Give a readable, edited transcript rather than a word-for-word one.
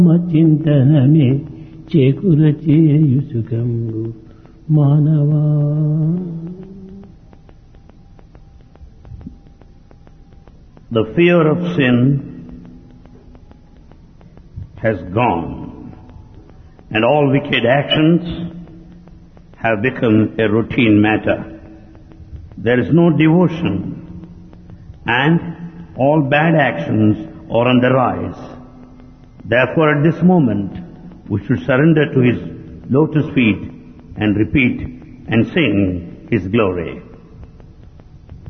చింతనమే చేకుర చేయుసుకంగు మానవా. The fear of sin has gone, and all wicked actions have become a routine matter. There is no devotion, and all bad actions are on the rise. Therefore, at this moment, we should surrender to His lotus feet and repeat and sing His glory.